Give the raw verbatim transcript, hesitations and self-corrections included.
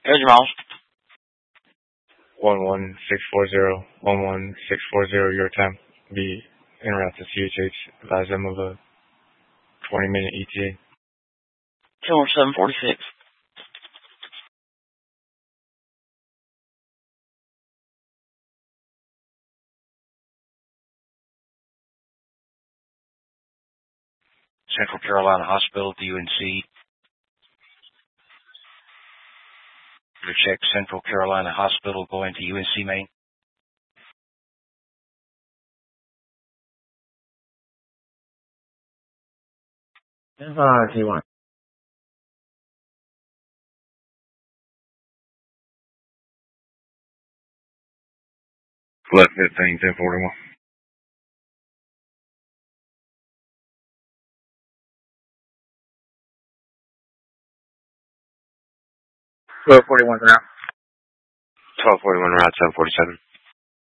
Here's your miles. one one six four zero, one one six four zero your time. Be en route to C H H. Advise them of a twenty minute E T A. ten one seven forty-six. Central Carolina Hospital to U N C. Check Central Carolina Hospital going to U N C main. Uh, T one. Left fifteen, ten forty-one. twelve forty-one now. twelve forty-one route, seven forty-seven.